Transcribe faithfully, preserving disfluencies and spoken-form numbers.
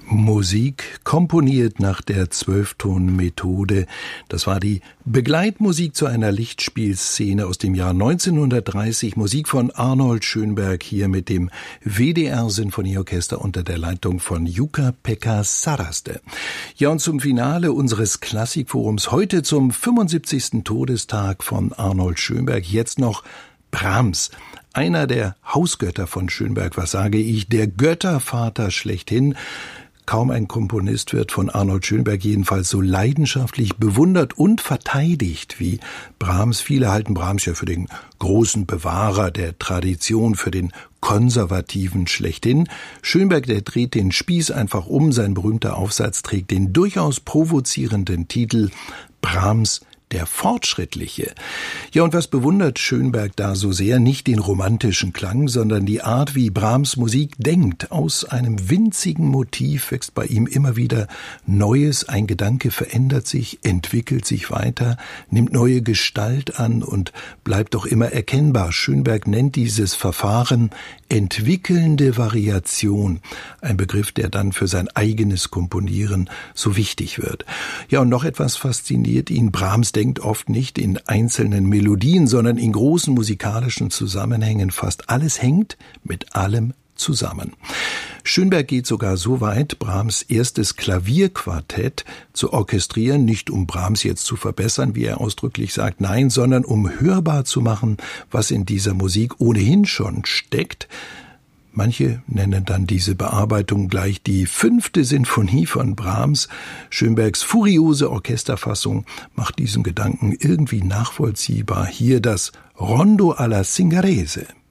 Musik komponiert nach der Zwölftonmethode. Das war die Begleitmusik zu einer Lichtspielszene aus dem Jahr neunzehnhundertdreißig. Musik von Arnold Schönberg hier mit dem W D R-Sinfonieorchester unter der Leitung von Jukka-Pekka Saraste. Ja, und zum Finale unseres Klassikforums heute zum fünfundsiebzigsten Todestag von Arnold Schönberg. Jetzt noch Brahms. Einer der Hausgötter von Schönberg, was sage ich, der Göttervater schlechthin. Kaum ein Komponist wird von Arnold Schönberg jedenfalls so leidenschaftlich bewundert und verteidigt wie Brahms. Viele halten Brahms ja für den großen Bewahrer der Tradition, für den Konservativen schlechthin. Schönberg, der dreht den Spieß einfach um. Sein berühmter Aufsatz trägt den durchaus provozierenden Titel Brahms der Fortschrittliche. Ja, und was bewundert Schönberg da so sehr? Nicht den romantischen Klang, sondern die Art, wie Brahms Musik denkt. Aus einem winzigen Motiv wächst bei ihm immer wieder Neues. Ein Gedanke verändert sich, entwickelt sich weiter, nimmt neue Gestalt an und bleibt auch immer erkennbar. Schönberg nennt dieses Verfahren entwickelnde Variation. Ein Begriff, der dann für sein eigenes Komponieren so wichtig wird. Ja, und noch etwas fasziniert ihn. Brahms denkt oft nicht in einzelnen Melodien, sondern in großen musikalischen Zusammenhängen. Fast alles hängt mit allem zusammen. Schönberg geht sogar so weit, Brahms erstes Klavierquartett zu orchestrieren, nicht um Brahms jetzt zu verbessern, wie er ausdrücklich sagt, nein, sondern um hörbar zu machen, was in dieser Musik ohnehin schon steckt. Manche nennen dann diese Bearbeitung gleich die fünfte Sinfonie von Brahms. Schönbergs furiose Orchesterfassung macht diesen Gedanken irgendwie nachvollziehbar. Hier das Rondo alla Zingarese.